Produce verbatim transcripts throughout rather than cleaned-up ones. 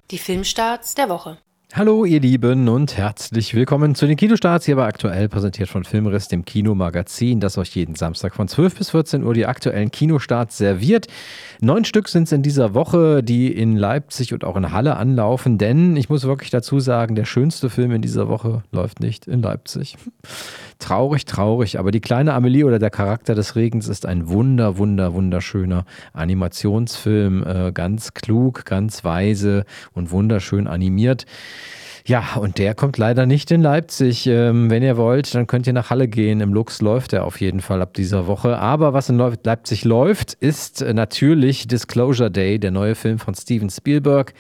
Die Filmstarts der Woche. Hallo ihr Lieben und herzlich willkommen zu den Kinostarts, hier bei Aktuell, präsentiert von Filmriss, dem Kinomagazin, das euch jeden Samstag von zwölf bis vierzehn Uhr die aktuellen Kinostarts serviert. Neun Stück sind es in dieser Woche, die in Leipzig und auch in Halle anlaufen, denn ich muss wirklich dazu sagen, der schönste Film in dieser Woche läuft nicht in Leipzig. Traurig, traurig, aber die kleine Amelie oder der Charakter des Regens ist ein wunder, wunder, wunderschöner Animationsfilm, äh, ganz klug, ganz weise und wunderschön animiert. Ja, und der kommt leider nicht in Leipzig. Ähm, wenn ihr wollt, dann könnt ihr nach Halle gehen. Im Lux läuft er auf jeden Fall ab dieser Woche. Aber was in Leipzig läuft, ist äh, natürlich Disclosure Day, der neue Film von Steven Spielberg.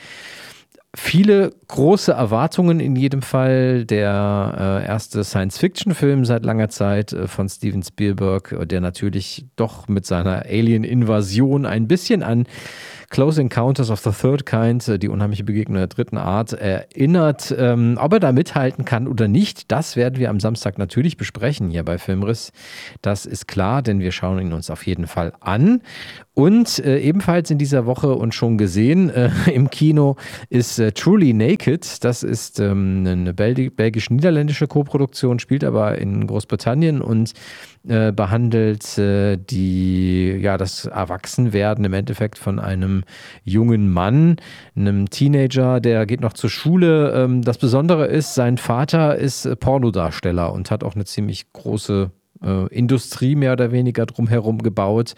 Viele große Erwartungen in jedem Fall. Der äh, erste Science-Fiction-Film seit langer Zeit äh, von Steven Spielberg, der natürlich doch mit seiner Alien-Invasion ein bisschen an Close Encounters of the Third Kind, die unheimliche Begegnung der dritten Art, erinnert. Ähm, ob er da mithalten kann oder nicht, das werden wir am Samstag natürlich besprechen hier bei Filmriss. Das ist klar, denn wir schauen ihn uns auf jeden Fall an. Und äh, ebenfalls in dieser Woche und schon gesehen äh, im Kino ist äh, Truly Naked. Das ist ähm, eine Bel- belgisch-niederländische Koproduktion, spielt aber in Großbritannien und äh, behandelt äh, die, ja, das Erwachsenwerden im Endeffekt von einem jungen Mann, einem Teenager, der geht noch zur Schule. Ähm, das Besondere ist, sein Vater ist äh, Pornodarsteller und hat auch eine ziemlich große äh, Industrie mehr oder weniger drumherum gebaut.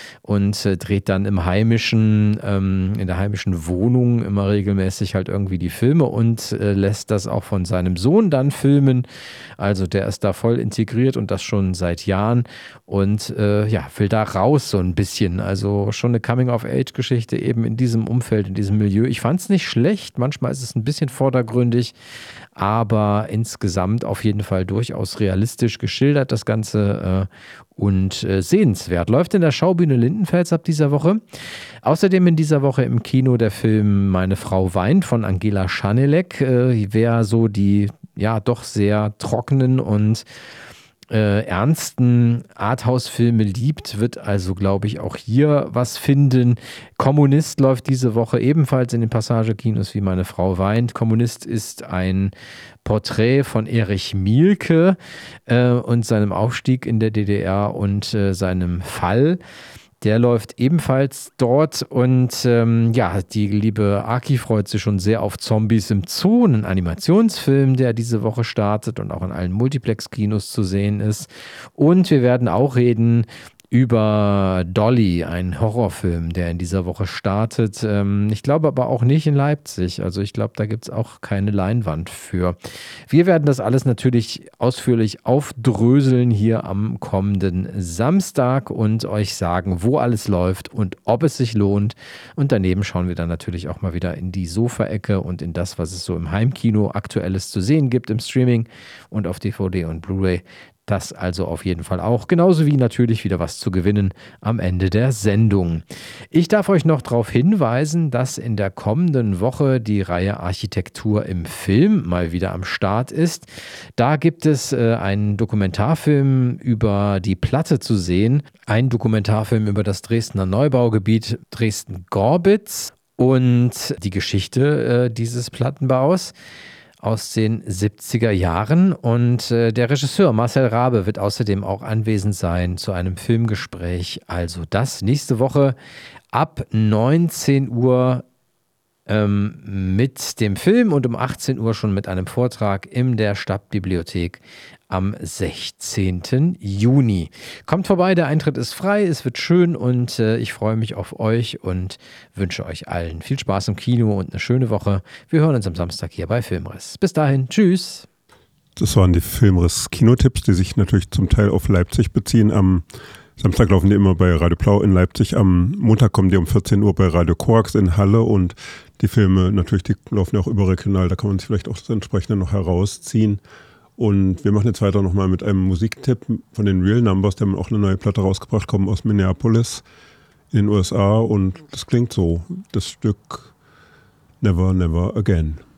Und äh, dreht dann im heimischen, ähm, in der heimischen Wohnung immer regelmäßig halt irgendwie die Filme und äh, lässt das auch von seinem Sohn dann filmen. Also der ist da voll integriert und das schon seit Jahren und äh, ja, will da raus so ein bisschen. Also schon eine Coming-of-Age-Geschichte eben in diesem Umfeld, in diesem Milieu. Ich fand es nicht schlecht, manchmal ist es ein bisschen vordergründig, aber insgesamt auf jeden Fall durchaus realistisch geschildert, das Ganze äh, und äh, sehenswert. Läuft in der Schaubühne Lindenfels ab dieser Woche. Außerdem in dieser Woche im Kino der Film Meine Frau weint von Angela Schanelek. Äh, wer so die ja doch sehr trockenen und Äh, ernsten Arthouse-Filme liebt, wird also, glaube ich, auch hier was finden. Kommunist läuft diese Woche ebenfalls in den Passagekinos wie Meine Frau weint. Kommunist ist ein Porträt von Erich Mielke äh, und seinem Aufstieg in der D D R und äh, seinem Fall. Der läuft ebenfalls dort und ähm, ja, die liebe Aki freut sich schon sehr auf Zombies im Zoo, einen Animationsfilm, der diese Woche startet und auch in allen Multiplex-Kinos zu sehen ist. Und wir werden auch reden über Dolly, ein Horrorfilm, der in dieser Woche startet. Ähm, ich glaube aber auch nicht in Leipzig. Also ich glaube, da gibt es auch keine Leinwand für. Wir werden das alles natürlich ausführlich aufdröseln hier am kommenden Samstag und euch sagen, wo alles läuft und ob es sich lohnt. Und daneben schauen wir dann natürlich auch mal wieder in die Sofaecke und in das, was es so im Heimkino Aktuelles zu sehen gibt, im Streaming und auf D V D und Blu-ray. Das also auf jeden Fall auch, genauso wie natürlich wieder was zu gewinnen am Ende der Sendung. Ich darf euch noch darauf hinweisen, dass in der kommenden Woche die Reihe Architektur im Film mal wieder am Start ist. Da gibt es äh, einen Dokumentarfilm über die Platte zu sehen, einen Dokumentarfilm über das Dresdner Neubaugebiet Dresden-Gorbitz und die Geschichte äh, dieses Plattenbaus aus den siebziger Jahren und äh, der Regisseur Marcel Rabe wird außerdem auch anwesend sein zu einem Filmgespräch. Also das nächste Woche ab neunzehn Uhr ähm, mit dem Film und um achtzehn Uhr schon mit einem Vortrag in der Stadtbibliothek am sechzehnten Juni. Kommt vorbei, der Eintritt ist frei, es wird schön und äh, ich freue mich auf euch und wünsche euch allen viel Spaß im Kino und eine schöne Woche. Wir hören uns am Samstag hier bei Filmriss. Bis dahin, tschüss. Das waren die Filmriss-Kinotipps, die sich natürlich zum Teil auf Leipzig beziehen. Am Samstag laufen die immer bei Radio Blau in Leipzig, am Montag kommen die um vierzehn Uhr bei Radio Koax in Halle und die Filme natürlich, die laufen ja auch überregional, da kann man sich vielleicht auch das entsprechende noch herausziehen. Und wir machen jetzt weiter nochmal mit einem Musiktipp von den Real Numbers, die haben auch eine neue Platte rausgebracht, kommen aus Minneapolis in den U S A und das klingt so, das Stück Never, Never Again.